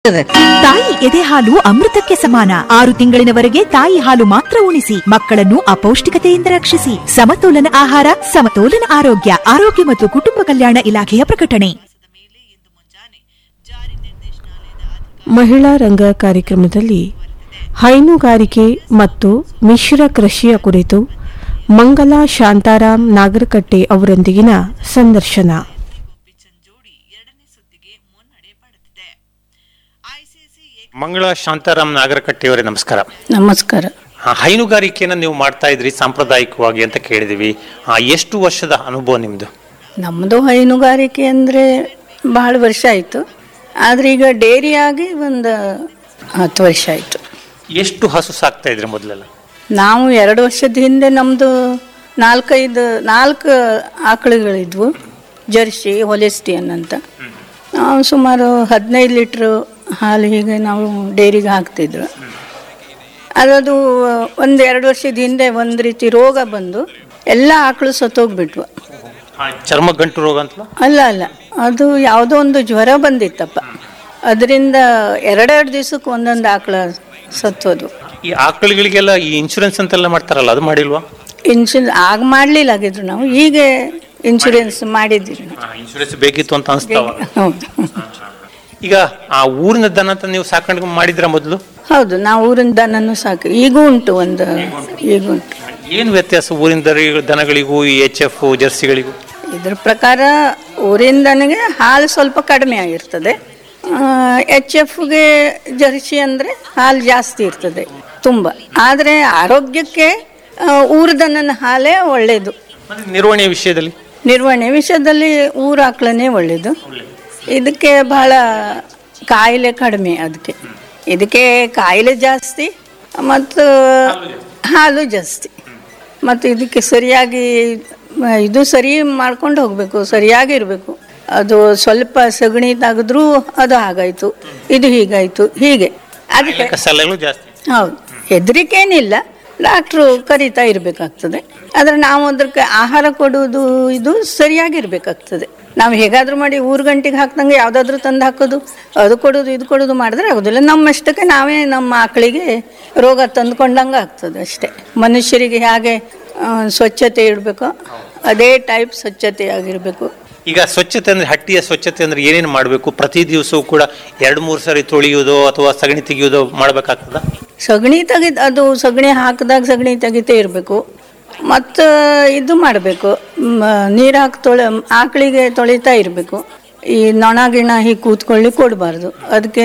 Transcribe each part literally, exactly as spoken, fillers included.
ತಾಯಿ ಎದೆ ಹಾಲು ಅಮೃತಕ್ಕೆ ಸಮಾನ. ಆರು ತಿಂಗಳಿನವರೆಗೆ ತಾಯಿ ಹಾಲು ಮಾತ್ರ ಉಣಿಸಿ, ಮಕ್ಕಳನ್ನು ಅಪೌಷ್ಟಿಕತೆಯಿಂದ ರಕ್ಷಿಸಿ. ಸಮತೋಲನ ಆಹಾರ, ಸಮತೋಲನ ಆರೋಗ್ಯ. ಆರೋಗ್ಯ ಮತ್ತು ಕುಟುಂಬ ಕಲ್ಯಾಣ ಇಲಾಖೆಯ ಪ್ರಕಟಣೆ. ಮಹಿಳಾ ರಂಗ ಕಾರ್ಯಕ್ರಮದಲ್ಲಿ ಹೈನುಗಾರಿಕೆ ಮತ್ತು ಮಿಶ್ರ ಕೃಷಿಯ ಕುರಿತು ಮಂಗಲಾ ಶಾಂತಾರಾಮ್ ನಾಗರಕಟ್ಟೆ ಅವರೊಂದಿಗಿನ ಸಂದರ್ಶನ. ಮಂಗಳ ಶಾಂತಾರಾಮ್ ನಾಗರಕಟ್ಟೆಯವರೇ ನಮಸ್ಕಾರ. ನಮಸ್ಕಾರ. ಹೈನುಗಾರಿಕೆಯನ್ನು ನೀವು ಮಾಡ್ತಾ ಇದ್ರಿ ಸಾಂಪ್ರದಾಯಿಕವಾಗಿ ಅಂತ ಕೇಳಿದೀವಿ. ಎಷ್ಟು ವರ್ಷದ ಅನುಭವ ನಿಮ್ದು? ನಮ್ಮದು ಹೈನುಗಾರಿಕೆ ಅಂದರೆ ಬಹಳ ವರ್ಷ ಆಯಿತು, ಆದರೆ ಈಗ ಡೇರಿಯಾಗಿ ಒಂದು ಹತ್ತು ವರ್ಷ ಆಯಿತು. ಎಷ್ಟು ಹಸು ಸಾಕ್ತಾ ಇದ್ರಿ ಮೊದಲೆಲ್ಲ? ನಾವು ಎರಡು ವರ್ಷದ ಹಿಂದೆ ನಮ್ಮದು ನಾಲ್ಕೈದು ನಾಲ್ಕು ಆಕಳುಗಳಿದ್ವು, ಜರ್ಸಿ ಹೊಲೆಸ್ಟಿಯನ್ ಅಂತ. ನಾವು ಸುಮಾರು ಹದಿನೈದು ಲೀಟ್ರು ಹಾಲು ಹೀಗೆ ನಾವು ಡೈರಿಗೆ ಹಾಕ್ತಿದ್ರು. ಅದದು ಒಂದು ಎರಡು ವರ್ಷದ ಹಿಂದೆ ಒಂದು ರೀತಿ ರೋಗ ಬಂದು ಎಲ್ಲ ಆಕಳು ಸತ್ತೋಗ್ಬಿಟ್ವು. ಚರ್ಮ ಗಂಟು ರೋಗ ಅಂತ? ಅಲ್ಲ ಅಲ್ಲ, ಅದು ಯಾವುದೋ ಒಂದು ಜ್ವರ ಬಂದಿತ್ತಪ್ಪ. ಅದರಿಂದ ಎರಡೆರಡು ದಿವಸಕ್ಕೆ ಒಂದೊಂದು ಆಕಳ ಸತ್ತೋದು. ಈ ಆಕಳುಗಳಿಗೆಲ್ಲ ಈ ಇನ್ಶೂರೆನ್ಸ್ ಅಂತೆಲ್ಲ ಮಾಡ್ತಾರಲ್ಲ, ಅದು ಮಾಡಿಲ್ವಾ? ಇನ್ಶೂರೆನ್ಸ್ ಆಗ ಮಾಡಲಿಲ್ಲ ಆಗಿದ್ರು, ನಾವು ಈಗ ಇನ್ಶೂರೆನ್ಸ್ ಮಾಡಿದ್ದೀವಿ. ಇನ್ಶೂರೆನ್ಸ್ ಬೇಕಿತ್ತು ಅಂತ ಅನಿಸ್ತಾವ? ಹೌದು. ಈಗ ಆ ಊರಿನ ದನ ಅಂತ ನೀವು ಸಾಕಾಣಿಕೆ ಮಾಡಿದ್ರ ಮೊದಲು? ಹೌದು, ನಾವು ಊರಿನ ದನನೂ ಸಾಕು, ಈಗೂ ಉಂಟು ಒಂದು, ಈಗ ಉಂಟು. ಏನು ವ್ಯತ್ಯಾಸ ಊರಿನ ದನಗಳಿಗೂ ಈ ಎಚ್ ಎಫ್ ಜರ್ಸಿಗಳಿಗೂ? ಇದ್ರ ಪ್ರಕಾರ ಊರಿನ ದನಗೆ ಹಾಲು ಸ್ವಲ್ಪ ಕಡಿಮೆ ಆಗಿರ್ತದೆ. ಎಚ್ ಎಫ್ಗೆ ಜರ್ಸಿ ಅಂದರೆ ಹಾಲು ಜಾಸ್ತಿ ಇರ್ತದೆ ತುಂಬ. ಆದರೆ ಆರೋಗ್ಯಕ್ಕೆ ಊರು ದನನ ಹಾಲೇ ಒಳ್ಳೆಯದು. ನಿರ್ವಹಣೆ ವಿಷಯದಲ್ಲಿ? ನಿರ್ವಹಣೆ ವಿಷಯದಲ್ಲಿ ಊರು ಆಕಳನೇ ಒಳ್ಳೆಯದು. ಇದಕ್ಕೆ ಬಹಳ ಕಾಯಿಲೆ ಕಡಿಮೆ. ಅದಕ್ಕೆ ಇದಕ್ಕೆ ಕಾಯಿಲೆ ಜಾಸ್ತಿ ಮತ್ತು ಹಾಲು ಜಾಸ್ತಿ. ಮತ್ತು ಇದಕ್ಕೆ ಸರಿಯಾಗಿ ಇದು ಸರಿ ಮಾಡ್ಕೊಂಡು ಹೋಗಬೇಕು, ಸರಿಯಾಗಿ ಇರಬೇಕು. ಅದು ಸ್ವಲ್ಪ ಸಗಣಿ ತೆಗೆದ್ರೂ ಅದು ಹಾಗಾಯಿತು, ಇದು ಹೀಗಾಯಿತು, ಹೀಗೆ. ಅದಕ್ಕೆ ಹೌದು, ಹೆದರಿಕೇನಿಲ್ಲ, ಡಾಕ್ಟ್ರು ಕರೀತಾ ಇರಬೇಕಾಗ್ತದೆ. ಆದರೆ ನಾವು ಅದಕ್ಕೆ ಆಹಾರ ಕೊಡುವುದು ಇದು ಸರಿಯಾಗಿರ್ಬೇಕಾಗ್ತದೆ. ನಾವು ಹೇಗಾದರೂ ಮಾಡಿ ಊರು ಗಂಟೆಗೆ ಹಾಕ್ದಂಗೆ ಯಾವುದಾದ್ರೂ ತಂದು ಹಾಕೋದು, ಅದು ಕೊಡೋದು ಇದು ಕೊಡೋದು ಮಾಡಿದ್ರೆ ಆಗೋದಿಲ್ಲ. ನಮ್ಮಷ್ಟಕ್ಕೆ ನಾವೇ ನಮ್ಮ ಆಕಳಿಗೆ ರೋಗ ತಂದುಕೊಂಡಂಗೆ ಆಗ್ತದೆ ಅಷ್ಟೇ. ಮನುಷ್ಯರಿಗೆ ಹೇಗೆ ಸ್ವಚ್ಛತೆ ಇಡಬೇಕು ಅದೇ ಟೈಪ್ ಸ್ವಚ್ಛತೆಯಾಗಿರಬೇಕು. ಈಗ ಸ್ವಚ್ಛತೆ ಅಂದ್ರೆ, ಹಟ್ಟಿಯ ಸ್ವಚ್ಛತೆ ಅಂದ್ರೆ ಏನೇನು ಮಾಡಬೇಕು? ಪ್ರತಿ ದಿವಸವೂ ಕೂಡ ಎರಡು ಮೂರು ಸರಿ ತೊಳೆಯೋದು ಅಥವಾ ಸಗಣಿ ತೆಗೆಯೋದು ಮಾಡಬೇಕಾಗ್ತದ? ಸಗಣಿ ತೆಗೆದು ಅದು ಸಗಣಿ ಹಾಕಿದಾಗ ಸಗಣಿ ತೆಗಿತೇ ಇರಬೇಕು. ಮತ್ತು ಇದು ಮಾಡಬೇಕು, ನೀರು ಹಾಕಿ ತೊಳೆ ಆಕಳಿಗೆ ತೊಳಿತಾ ಇರಬೇಕು. ಈ ನೊಣ ಗಿಣ ಹೀಗೆ ಕೂತ್ಕೊಳ್ಳಿ ಕೊಡಬಾರ್ದು. ಅದಕ್ಕೆ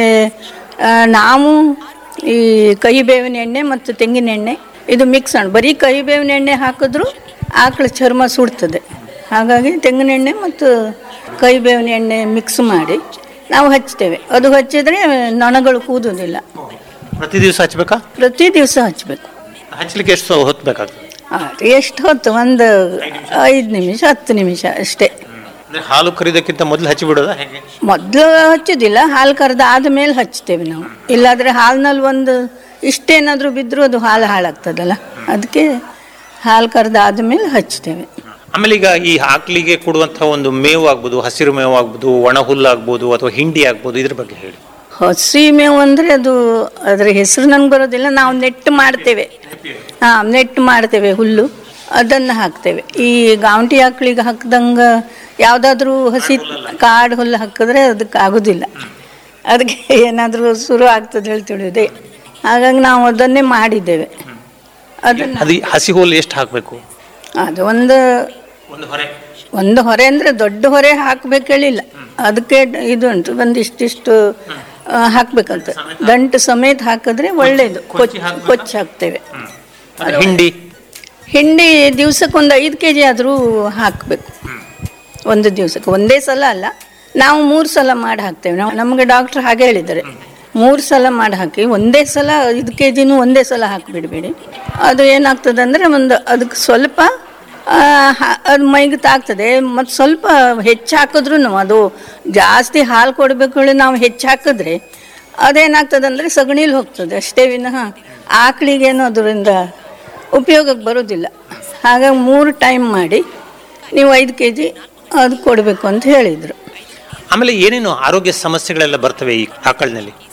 ನಾವು ಈ ಕಹಿ ಬೇವಿನ ಎಣ್ಣೆ ಮತ್ತು ತೆಂಗಿನ ಎಣ್ಣೆ ಇದು ಮಿಕ್ಸ್ ಮಾಡಿ, ಬರೀ ಕಹಿ ಬೇವಿನ ಎಣ್ಣೆ ಹಾಕಿದ್ರೂ ಆಕಳ ಚರ್ಮ ಸುಡ್ತದೆ. ಹಾಗಾಗಿ ತೆಂಗಿನ ಎಣ್ಣೆ ಮತ್ತು ಕಹಿ ಬೇವಿನ ಎಣ್ಣೆ ಮಿಕ್ಸ್ ಮಾಡಿ ನಾವು ಹಚ್ತೇವೆ. ಅದು ಹಚ್ಚಿದ್ರೆ ನೊಣಗಳು ಕೂದುವುದಿಲ್ಲ. ಪ್ರತಿ ದಿವಸ ಹಚ್ಚಬೇಕಾ? ಪ್ರತಿ ದಿವಸ ಹಚ್ಚಬೇಕು. ಹಚ್ಚಲಿಕ್ಕೆ ಎಷ್ಟು ಹೊತ್ತು ಬೇಕಾಗ್ತದೆ? ಎಷ್ಟು ಹೊತ್ತು? ಒಂದು ಐದು ನಿಮಿಷ ಹತ್ತು ನಿಮಿಷ ಅಷ್ಟೇ. ಹಾಲು ಕರೀದಕ್ಕಿಂತ ಮೊದಲು ಹಚ್ಚಿ ಬಿಡೋದಾ ಹೇಗೆ? ಮೊದಲು ಹಚ್ಚೋದಿಲ್ಲ, ಹಾಲು ಕರೆದ ಆದಮೇಲೆ ಹಚ್ತೇವೆ ನಾವು. ಇಲ್ಲಾಂದರೆ ಹಾಲಿನಲ್ಲಿ ಒಂದು ಇಷ್ಟೇನಾದರೂ ಬಿದ್ದರೂ ಅದು ಹಾಲು ಹಾಳಾಗ್ತದಲ್ಲ, ಅದಕ್ಕೆ ಹಾಲು ಕರೆದ ಆದಮೇಲೆ ಹಚ್ತೇವೆ. ಆಮೇಲೆ ಈಗ ಈ ಆಕಳಿಗೆ ಕೊಡುವಂತಹ ಒಂದು ಮೇವು ಆಗ್ಬೋದು, ಹಸಿರು ಮೇವು ಆಗ್ಬೋದು, ಒಣ ಹುಲ್ಲು ಆಗ್ಬೋದು ಅಥವಾ ಹಿಂಡಿ ಆಗ್ಬೋದು, ಇದ್ರ ಬಗ್ಗೆ ಹೇಳಿ. ಹಸಿ ಮೇವು ಅಂದರೆ ಅದು ಅದರ ಹೆಸರು ನನಗೆ ಬರೋದಿಲ್ಲ. ನಾವು ನೆಟ್ಟು ಮಾಡ್ತೇವೆ. ಹಾಂ, ನೆಟ್ಟು ಮಾಡ್ತೇವೆ ಹುಲ್ಲು, ಅದನ್ನು ಹಾಕ್ತೇವೆ. ಈ ಗಾಂಟಿ ಆಕಳಿಗೆ ಹಾಕ್ದಂಗೆ ಯಾವುದಾದ್ರೂ ಹಸಿ ಕಾಡು ಹುಲ್ಲು ಹಾಕಿದ್ರೆ ಅದಕ್ಕೆ ಆಗೋದಿಲ್ಲ, ಅದಕ್ಕೆ ಏನಾದರೂ ಶುರು ಆಗ್ತದೆ ಹೇಳಿ ತಿಳಿಯೋದೆ. ಹಾಗಾಗಿ ನಾವು ಅದನ್ನೇ ಮಾಡಿದ್ದೇವೆ. ಅದನ್ನು ಅದು ಹಸಿ ಹುಲ್ಲು ಎಷ್ಟು ಹಾಕಬೇಕು? ಅದು ಒಂದು ಒಂದು ಹೊರೆ ಅಂದರೆ ದೊಡ್ಡ ಹೊರೆ ಹಾಕ್ಬೇಕು ಹೇಳಿಲ್ಲ, ಅದಕ್ಕೆ ಇದು ಉಂಟು, ಒಂದಿಷ್ಟಿಷ್ಟು ಹಾಕ್ಬೇಕಂತ. ದಂಟು ಸಮೇತ ಹಾಕಿದ್ರೆ ಒಳ್ಳೇದು. ಕೊಚ್ಚಿ ಕೊಚ್ಚಿ ಹಾಕ್ತೇವೆ. ಹಿಂಡಿ ಹಿಂಡಿ ದಿವ್ಸಕ್ಕೆ ಒಂದು ಐದು ಕೆ ಜಿ ಆದರೂ ಹಾಕಬೇಕು ಒಂದು ದಿವಸಕ್ಕೆ. ಒಂದೇ ಸಲ ಅಲ್ಲ, ನಾವು ಮೂರು ಸಲ ಮಾಡಿ ಹಾಕ್ತೇವೆ. ನಾವು ನಮಗೆ ಡಾಕ್ಟ್ರ್ ಹಾಗೆ ಹೇಳಿದ್ದಾರೆ, ಮೂರು ಸಲ ಮಾಡಿ ಹಾಕಿ ಒಂದೇ ಸಲ ಐದು ಕೆ ಜಿನೂ ಒಂದೇ ಸಲ ಹಾಕಿಬಿಡಬೇಡಿ. ಅದು ಏನಾಗ್ತದೆ ಅಂದರೆ ಒಂದು ಅದಕ್ಕೆ ಸ್ವಲ್ಪ ಅದು ಮೈಗೆ ತಾಗ್ತದೆ. ಮತ್ತು ಸ್ವಲ್ಪ ಹೆಚ್ಚು ಹಾಕಿದ್ರೂ ಅದು ಜಾಸ್ತಿ ಹಾಲು ಕೊಡಬೇಕು ಹೇಳಿ ನಾವು ಹೆಚ್ಚು ಹಾಕಿದ್ರೆ ಅದೇನಾಗ್ತದೆ ಅಂದರೆ ಸಗಣಿಲಿ ಹೋಗ್ತದೆ ಅಷ್ಟೇ ವಿನಃ ಆಕಳಿಗೇನು ಅದರಿಂದ ಉಪಯೋಗಕ್ಕೆ ಬರೋದಿಲ್ಲ. ಹಾಗಾಗಿ ಮೂರು ಟೈಮ್ ಮಾಡಿ ನೀವು ಐದು ಕೆ ಜಿ ಅದು ಕೊಡಬೇಕು ಅಂತ ಹೇಳಿದರು. ಆಮೇಲೆ ಏನೇನು ಆರೋಗ್ಯ ಸಮಸ್ಯೆಗಳೆಲ್ಲ ಬರ್ತವೆ ಈ ಆಕಳಿನಲ್ಲಿ?